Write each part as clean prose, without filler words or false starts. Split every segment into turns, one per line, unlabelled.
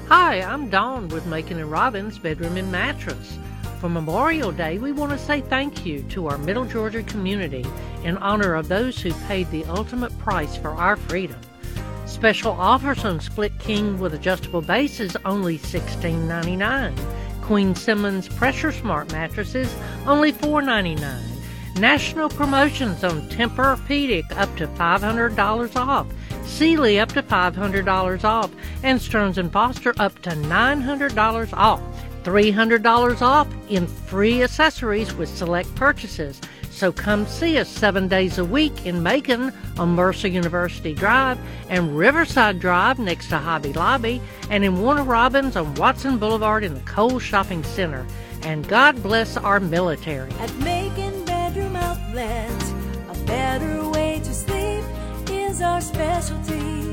Hi, I'm Dawn with Macon and Robbins Bedroom and Mattress. For Memorial Day, we want to say thank you to our Middle Georgia community in honor of those who paid the ultimate price for our freedom. Special offers on Split King with adjustable bases only $16.99. Queen Simmons Pressure Smart mattresses only $4.99. National promotions on Tempur-Pedic up to $500 off. Sealy up to $500 off, and Stearns & Foster up to $900 off. $300 off in free accessories with select purchases. So come see us 7 days a week in Macon on Mercer University Drive and Riverside Drive next to Hobby Lobby, and in Warner Robins on Watson Boulevard in the Kohl's Shopping Center. And God bless our military.
At Macon Bedroom Outlet, a better way to sleep is our specialty.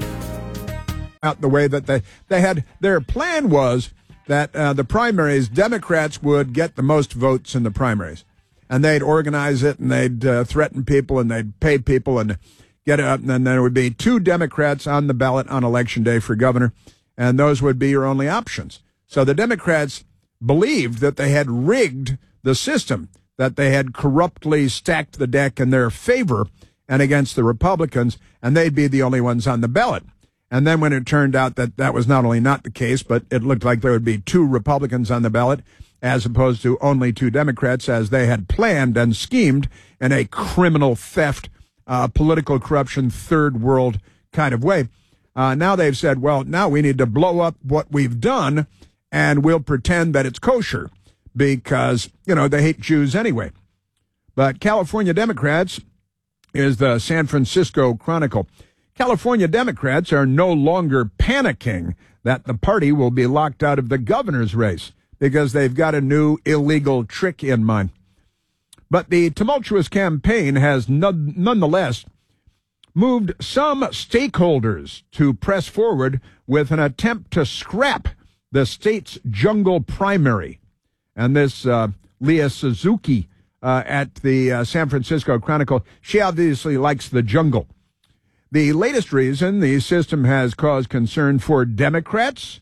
Out the way that they had, their plan was that the primaries, Democrats would get the most votes in the primaries, and they'd organize it, and they'd threaten people, and they'd pay people, and get it up, and then there would be 2 Democrats on the ballot on Election Day for governor, and those would be your only options. So the Democrats believed that they had rigged the system, that they had corruptly stacked the deck in their favor and against the Republicans, and they'd be the only ones on the ballot. And then when it turned out that that was not only not the case, but it looked like there would be 2 Republicans on the ballot as opposed to only 2 Democrats, as they had planned and schemed in a criminal theft, political corruption, third world kind of way. Now they've said, well, now we need to blow up what we've done, and we'll pretend that it's kosher because, they hate Jews anyway. But California Democrats is the San Francisco Chronicle. California Democrats are no longer panicking that the party will be locked out of the governor's race because they've got a new illegal trick in mind. But the tumultuous campaign has nonetheless moved some stakeholders to press forward with an attempt to scrap the state's jungle primary. And this Leah Suzuki at the San Francisco Chronicle, she obviously likes the jungle. The latest reason the system has caused concern for Democrats,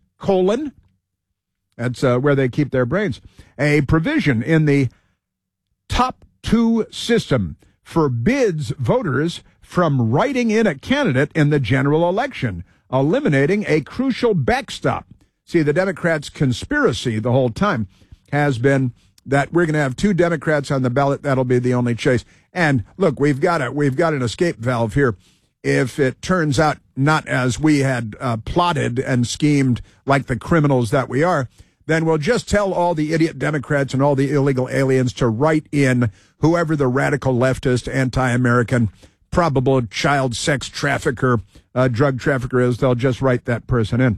that's where they keep their brains, a provision in the Top 2 system forbids voters from writing in a candidate in the general election, eliminating a crucial backstop. See, the Democrats' conspiracy the whole time has been that we're going to have 2 Democrats on the ballot. That'll be the only choice. And look, we've got an escape valve here. If it turns out not as we had plotted and schemed like the criminals that we are, then we'll just tell all the idiot Democrats and all the illegal aliens to write in whoever the radical leftist, anti-American, probable child sex trafficker, drug trafficker is. They'll just write that person in.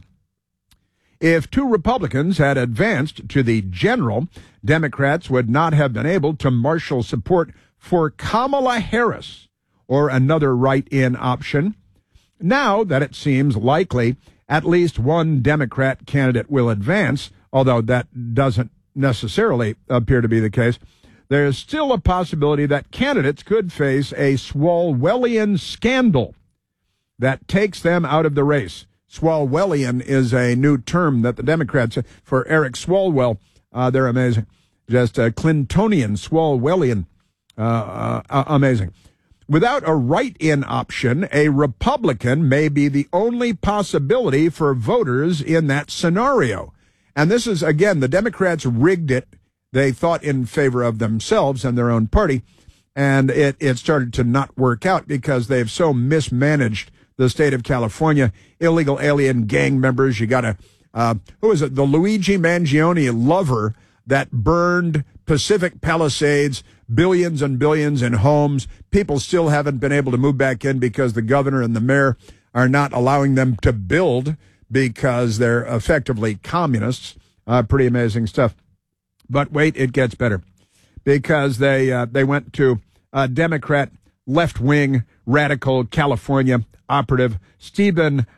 If 2 Republicans had advanced to the general, Democrats would not have been able to marshal support for Kamala Harris or another write-in option. Now that it seems likely at least one Democrat candidate will advance, although that doesn't necessarily appear to be the case, there's still a possibility that candidates could face a Swalwellian scandal that takes them out of the race. Swalwellian is a new term that the Democrats, for Eric Swalwell, they're amazing. Just Clintonian, Swalwellian, amazing. Without a write-in option, a Republican may be the only possibility for voters in that scenario. And this is, again, the Democrats rigged it. They thought in favor of themselves and their own party, and it started to not work out because they've so mismanaged the state of California. Illegal alien gang members, you got who is it? The Luigi Mangione lover that burned Pacific Palisades, billions and billions in homes. People still haven't been able to move back in because the governor and the mayor are not allowing them to build because they're effectively communists. Pretty amazing stuff. But wait, it gets better because they went to Democrat left-wing radical California operative Stephen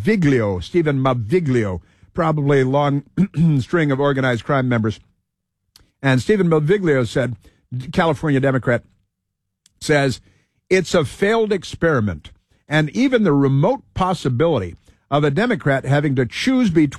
Maviglio, probably a long string of organized crime members. And Stephen Maviglio said, California Democrat, says, it's a failed experiment, and even the remote possibility of a Democrat having to choose between